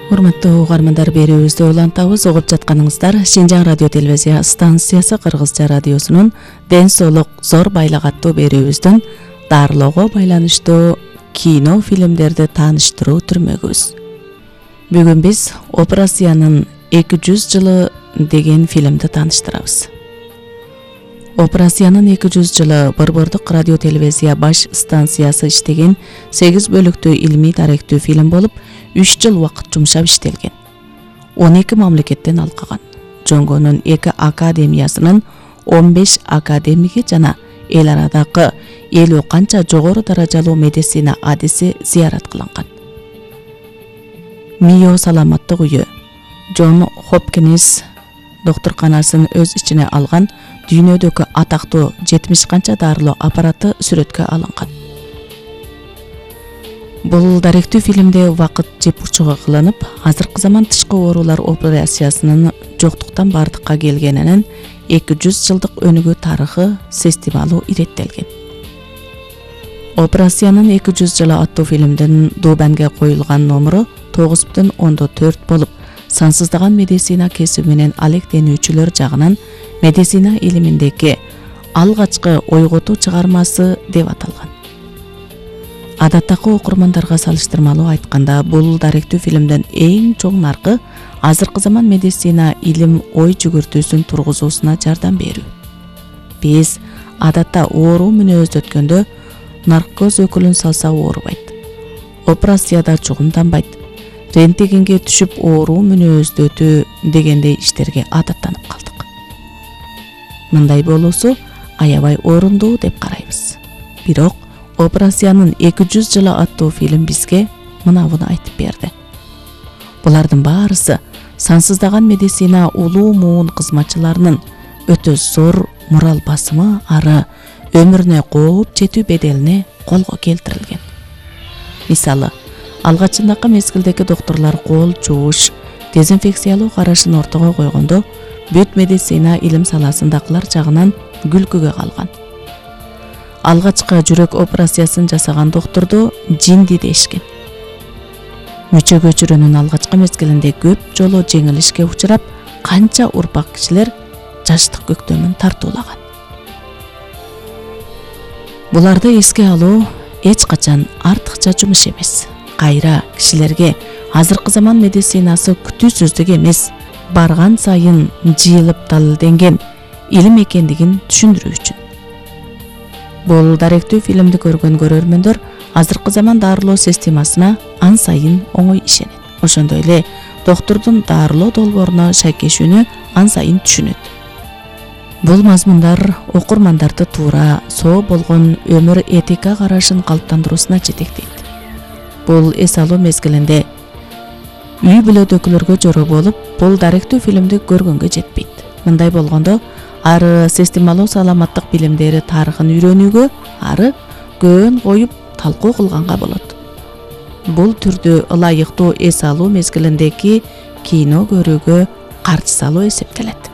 Урматтуу угармандар, берүүбүздү улантабыз. Угуп жатканыңыздар Шинжаң радио телевизия станциясы Кыргызча радиосунун Ден соолук зор байлык аттуу берүүбүздүн дарылоого байланыштуу кино фильмдерди тааныштыруу түрмөгүбүз. Бүгүн биз Операциянын 200 жылы деген фильмди тааныштырабыз. Операциянын 200 жылы Борбордук радио телевизия баш станциясы иштеген 8 бөлүктүү илмий тарыхтуу фильм болуп, 3 жыл убакыт жумшап иштелген. 12 мамлекеттен алкаган. Жоңгонун 2 академиясынын 15 академиги жана эл арадагы 50 канча жогору даражалуу медицина адиси зыярат кылынган. Мио саламаттык үйү, Джон Хопкинс доктурканасын өз ичине алган дүйнөдөгү атактуу 70 канча дарылоо аппараты сүрөткө алынган. Бул даректүү фильмде убакыт жепурчуга кылынып, азыркы заман тышкы оорулар операциясынын жоктуктан бардыкка келгенинин 200 жылдык өнүгүү тарыхы системалуу иреттелген. Операциянын 200 жылы аттуу фильмдин Дубанге коюлган номуру 9,4 болуп, сансыздаган медицина кесиби менен алектенүүчүлөр жагынан медицина илиминдеги алгачкы ойготуу чыгармасы деп аталган. Адаттагы окурмандарга салыштырмалуу айтканда, бул даректүү фильмден эң чоң наркы азыркы заман медицина илим ой жүгүртүүсүн тургузуусуна жардам берүү. Биз адатта оору мүнөздөткөндө наркоз өкүлүн салса оорубайт, операцияда чугумданбайт, рентгенге түшүп оору мүнөздөтүү дегендей иштерге адаттанып калдык. Мындай болуусу аябай орундуу деп карайбыз. Бирок Операциянын 200 жылы аттуу фильм бизге мынабыны айтып берди. Булардын баарысы сансыздаган медицина улуу муун кызматчыларынын өтө зор морал басымы ары өмүрүнө кооп жетүү беделине колго келтирилген. Мисалы, алгачындагы мезгилдеги доктурлар кол жууш, дезинфекциялуу карашын ортого койгондо бүт медицина илим саласындагылар жагынан күлкүгө калган. Алгачкы жүрөк операциясын жасаган доктурду жинди дешкен. Мүчө көчүрүүнүн алгачкы мезгилинде көп жолу жеңилишке учурап, канча урпак кишилер жаштык көктөмүн тартуулаган. Буларды эске алуу эч качан артыкча жумуш эмес. Кайра кишилерге азыркы заман медицинасы күтүүсүздүк эмес, барган сайын жыйылып далилденген илим экендигин түшүндүрүү үчүн. Бул даректүү фильмди көргөн көрөрмөндөр азыркы заман дарылоо системасына ан сайын оңой ишенет. Ошондой эле доктурдун дарылоо долбооруна шайкешүүнү ан сайын түшүнөт. Бул мазмундар окурмандарды туура, соо болгон өмүр этика карашын калыптандыруусуна жетектейт. Бул эс алуу мезгилинде үй бүлөдөгүлөргө жороо болуп, бул даректүү фильмди көргөнгө жетпейт. Мындай болгондо ары системалуу саламаттык билимдери тарыхын үйрөнүүгө, ары көөн коюп талкуу кылганга болот. Бул түрдүү ылайыктуу эс алуу мезгилиндеги кино көрүүгө каржы салуу эсептелет.